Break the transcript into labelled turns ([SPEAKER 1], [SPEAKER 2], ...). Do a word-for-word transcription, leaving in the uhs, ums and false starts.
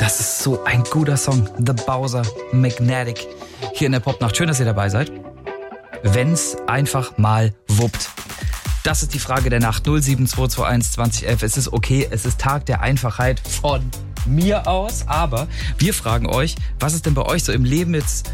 [SPEAKER 1] Das ist so ein guter Song. The Bowser Magnetic. Hier in der Popnacht. Schön, dass ihr dabei seid. Wenn's einfach mal wuppt. Das ist die Frage der Nacht. null sieben zwei zwei eins zwanzig elf. Es ist okay. Es ist Tag der Einfachheit von mir aus. Aber wir fragen euch, was ist denn bei euch so im Leben jetzt